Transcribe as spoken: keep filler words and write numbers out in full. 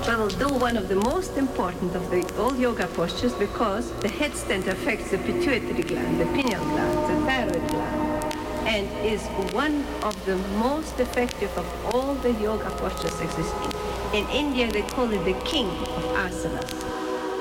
We will do one of the most important of the all yoga postures because the headstand affects the pituitary gland, the pineal gland, the thyroid gland, and is one of the most effective of all the yoga postures existing. In India, they call it the king of asanas.